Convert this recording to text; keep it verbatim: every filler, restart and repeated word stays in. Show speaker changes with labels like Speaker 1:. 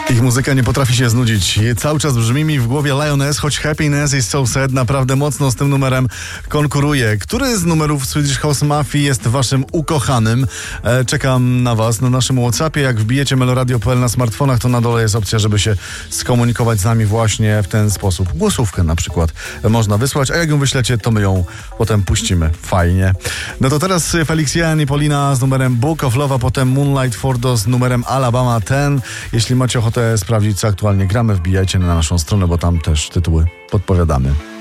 Speaker 1: Ich muzyka nie potrafi się znudzić. Cały czas brzmi mi w głowie Lioness, choć Happiness is so sad naprawdę mocno z tym numerem konkuruje. Który z numerów Swedish House Mafii jest waszym ukochanym? E, czekam na was na naszym WhatsAppie. Jak wbijecie meloradio kropka p l na smartfonach, to na dole jest opcja, żeby się skomunikować z nami właśnie w ten sposób. Głosówkę na przykład można wysłać, a jak ją wyślecie, to my ją potem puścimy. Fajnie. No to teraz Felix Jan i Polina z numerem Book of Love, a potem Moonlight Fordo z numerem Alabama ten. Jeśli macie ochotę sprawdzić, co aktualnie gramy, wbijajcie na naszą stronę, bo tam też tytuły podpowiadamy.